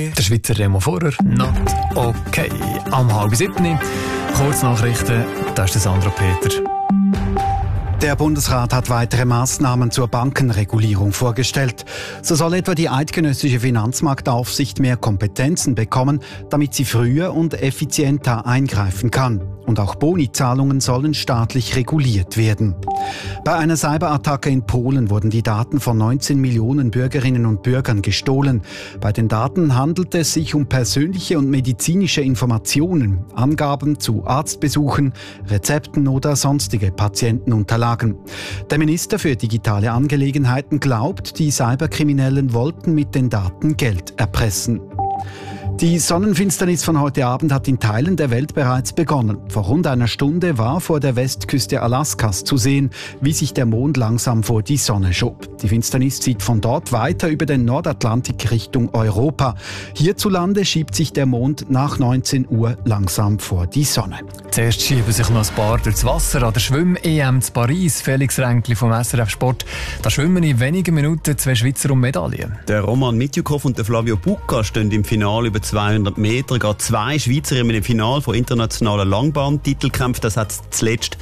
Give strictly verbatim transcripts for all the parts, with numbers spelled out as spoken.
mehr. Der Schweizer Remo Vorer, not okay. Am halb siebten, Kurznachrichten, da ist der Sandro Peter. Der Bundesrat hat weitere Maßnahmen zur Bankenregulierung vorgestellt. So soll etwa die eidgenössische Finanzmarktaufsicht mehr Kompetenzen bekommen, damit sie früher und effizienter eingreifen kann. Und auch Bonizahlungen sollen staatlich reguliert werden. Bei einer Cyberattacke in Polen wurden die Daten von neunzehn Millionen Bürgerinnen und Bürgern gestohlen. Bei den Daten handelt es sich um persönliche und medizinische Informationen, Angaben zu Arztbesuchen, Rezepten oder sonstige Patientenunterlagen. Der Minister für digitale Angelegenheiten glaubt, die Cyberkriminellen wollten mit den Daten Geld erpressen. Die Sonnenfinsternis von heute Abend hat in Teilen der Welt bereits begonnen. Vor rund einer Stunde war vor der Westküste Alaskas zu sehen, wie sich der Mond langsam vor die Sonne schob. Die Finsternis zieht von dort weiter über den Nordatlantik Richtung Europa. Hierzulande schiebt sich der Mond nach neunzehn Uhr langsam vor die Sonne. Zuerst schieben sich noch ein paar durchs Wasser an der Schwimm-E M zu Paris. Felix Ränkli vom S R F Sport. Da schwimmen in wenigen Minuten zwei Schweizer um Medaillen. Der Roman Mitjukow und der Flavio Bucca stehen im Finale über zweihundert Meter. Gerade zwei Schweizer im Finale von internationalen Langbahntitelkämpfen. Das hat es zuletzt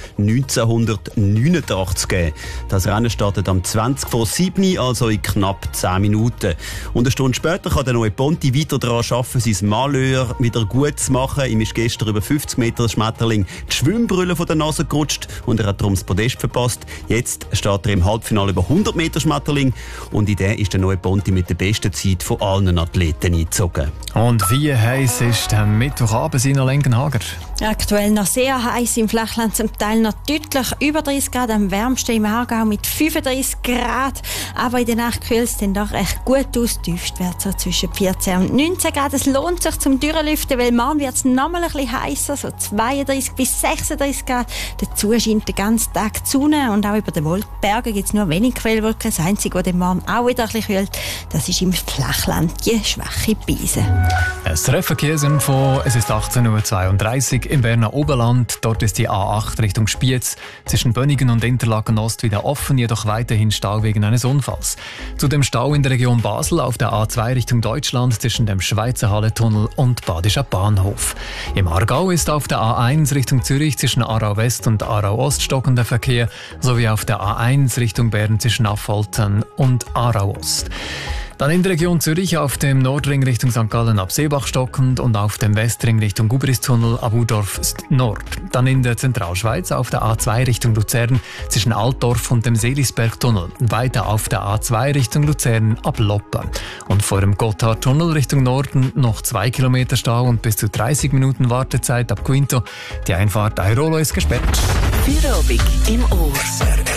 neunzehnhundertneunundachtzig gegeben. Das Rennen startet am zwanzig vor sieben, also in knapp zehn Minuten. Und eine Stunde später kann der neue Ponti weiter daran arbeiten, sein Malheur wieder gut zu machen. Ihm ist gestern über fünfzig Meter Schmetterling die Schwimmbrille von der Nase gerutscht und er hat darum das Podest verpasst. Jetzt steht er im Halbfinale über hundert Meter Schmetterling und in der ist der neue Ponti mit der besten Zeit von allen Athleten eingezogen. Und wie heiß ist der Mittwochabend, Sina Lenkenhager? Aktuell noch sehr heiß, im Flachland zum Teil noch deutlich über dreißig Grad, am wärmsten im Aargau mit fünfunddreißig Grad. Aber in der Nacht kühlt es dann doch recht gut aus. Tiefstwert so zwischen vierzehn und neunzehn Grad. Es lohnt sich zum Durchlüften, weil morgen wird es noch mal ein bisschen heißer, so zweiunddreißig bis sechsunddreißig Grad. Dazu scheint den ganzen Tag die Sonne und auch über den Bergen gibt es nur wenig Quellwolken. Das Einzige, was den Morgen auch wieder ein bisschen kühlt, das ist im Flachland die schwache Brise. Das Treffverkehrsinfo, es ist achtzehn Uhr zweiunddreißig im Berner Oberland. Dort ist die A acht Richtung Spiez zwischen Bönigen und Interlaken Ost wieder offen, jedoch weiterhin Stau wegen eines Unfalls. Zudem Stau in der Region Basel auf der A zwei Richtung Deutschland zwischen dem Schweizer Halletunnel und Badischer Bahnhof. Im Aargau ist auf der A eins Richtung Zürich zwischen Aarau West und Aarau Ost stockender Verkehr, sowie auf der A eins Richtung Bern zwischen Affoltern und Aarau Ost. Dann in der Region Zürich auf dem Nordring Richtung Sankt Gallen ab Seebach stockend und auf dem Westring Richtung Gubristunnel ab Udorf Nord. Dann in der Zentralschweiz auf der A zwei Richtung Luzern zwischen Altdorf und dem Seelisbergtunnel. Weiter auf der A zwei Richtung Luzern ab Loppen. Und vor dem Gotthardtunnel Richtung Norden noch zwei Kilometer Stau und bis zu dreißig Minuten Wartezeit ab Quinto. Die Einfahrt Airolo ist gesperrt. Feierabend im Ohr.